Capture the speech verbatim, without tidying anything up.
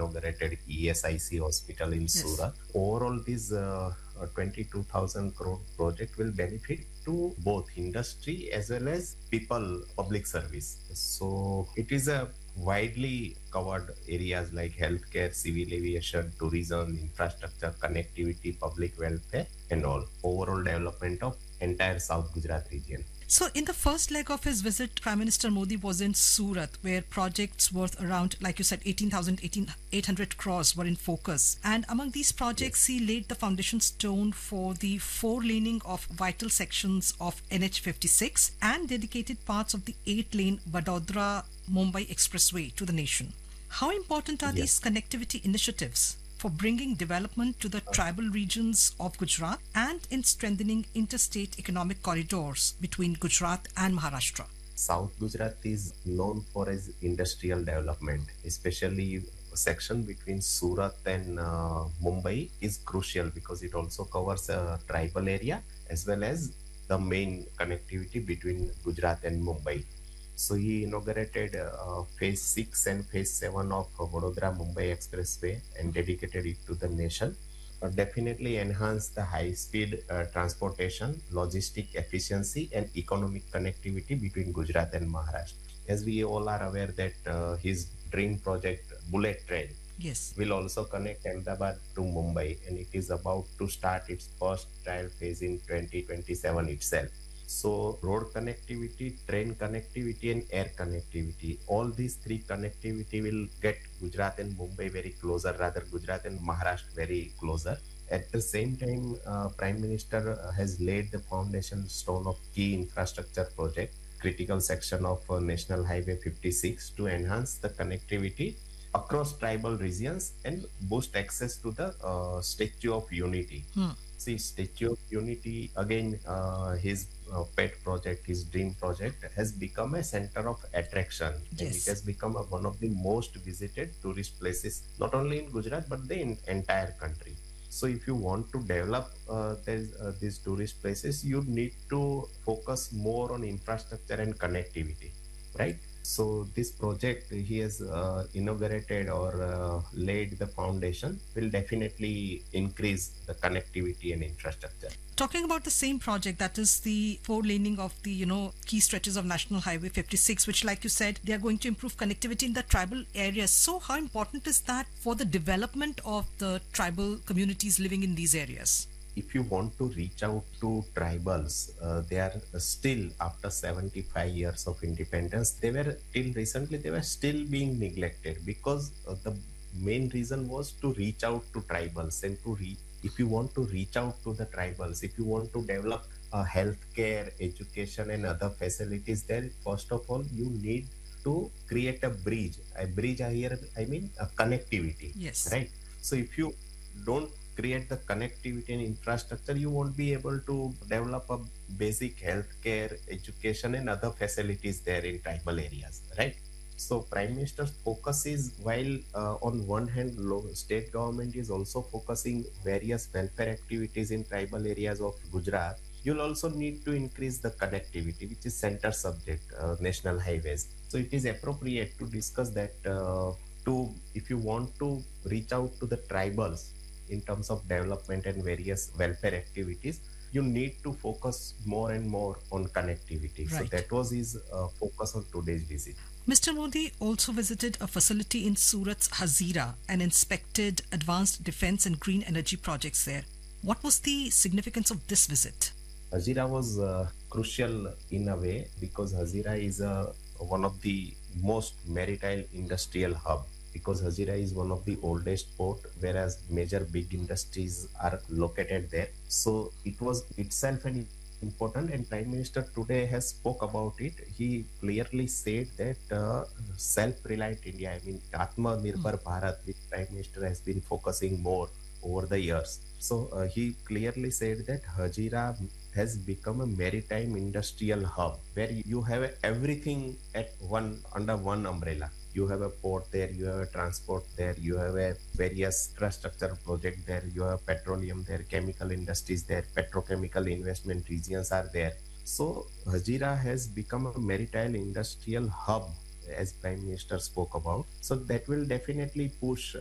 inaugurated E S I C hospital in Yes. Surat. Overall, this uh, uh, twenty-two thousand crore project will benefit to both industry as well as people, public service. So it is a widely covered areas like healthcare, civil aviation, tourism, infrastructure, connectivity, public welfare, and all. Overall development of entire South Gujarat region. So, in the first leg of his visit, Prime Minister Modi was in Surat, where projects worth around, like you said, eighteen thousand eight hundred crores were in focus. And among these projects, Yes. he laid the foundation stone for the four laning of vital sections of N H fifty-six and dedicated parts of the eight lane Vadodara Mumbai Expressway to the nation. How important are these Yes. connectivity initiatives for bringing development to the tribal regions of Gujarat and in strengthening interstate economic corridors between Gujarat and Maharashtra? South Gujarat is known for its industrial development, especially section between Surat and uh, Mumbai is crucial because it also covers a tribal area as well as the main connectivity between Gujarat and Mumbai. So he inaugurated uh, phase six and phase seven of Vadodara Mumbai Expressway and dedicated it to the nation. Uh, definitely enhance the high speed uh, transportation, logistic efficiency, and economic connectivity between Gujarat and Maharashtra. As we all are aware that uh, his dream project, Bullet Train, Yes. will also connect Ahmedabad to Mumbai, and it is about to start its first trial phase in twenty twenty-seven itself. So, road connectivity, train connectivity, and air connectivity, all these three connectivity will get Gujarat and Mumbai very closer, rather Gujarat and Maharashtra very closer. At the same time, uh, Prime Minister uh, has laid the foundation stone of key infrastructure project, critical section of uh, National Highway fifty-six to enhance the connectivity across tribal regions and boost access to the uh, Statue of Unity. Hmm. See, Statue of Unity, again, uh, his uh, pet project, his dream project, has become a center of attraction. And it Yes. has become a, one of the most visited tourist places, not only in Gujarat, but the in, entire country. So if you want to develop uh, this, uh, these tourist places, you need to focus more on infrastructure and connectivity, right? So this project he has uh, inaugurated or uh, laid the foundation will definitely increase the connectivity and infrastructure. Talking about the same project, that is the four laning of the, you know, key stretches of National Highway fifty-six, which, like you said, they are going to improve connectivity in the tribal areas. So, how important is that for the development of the tribal communities living in these areas? If you want to reach out to tribals, uh, they are still after seventy-five years of independence, they were till recently, they were still being neglected because uh, the main reason was to reach out to tribals and to reach. If you want to reach out to the tribals, if you want to develop uh, healthcare, education, and other facilities there, first of all, you need to create a bridge. A bridge here, I mean, a connectivity, Yes. right? So if you don't create the connectivity and infrastructure, you won't be able to develop a basic healthcare, education, and other facilities there in tribal areas, right? So Prime Minister's focus is while uh, on one hand, low, state government is also focusing various welfare activities in tribal areas of Gujarat. You'll also need to increase the connectivity, which is center subject, uh, national highways. So it is appropriate to discuss that uh, to if you want to reach out to the tribals in terms of development and various welfare activities, you need to focus more and more on connectivity. So Right. that was his uh, focus on today's visit. Mister Modi also visited a facility in Surat's Hazira and inspected advanced defense and green energy projects there. What was the significance of this visit? Hazira was uh, crucial in a way because Hazira is uh, one of the most maritime industrial hub because Hazira is one of the oldest port, whereas major big industries are located there. So it was itself an important, and Prime Minister today has spoke about it. He clearly said that uh, self-reliant India, I mean Atma Nirbhar Bharat, which Prime Minister has been focusing more over the years. So uh, he clearly said that Hazira has become a maritime industrial hub where you have everything at one under one umbrella. You have a port there, you have a transport there, you have a various infrastructure project there, you have petroleum there, chemical industries there, petrochemical investment regions are there. So Hazira has become a maritime industrial hub as Prime Minister spoke about. So that will definitely push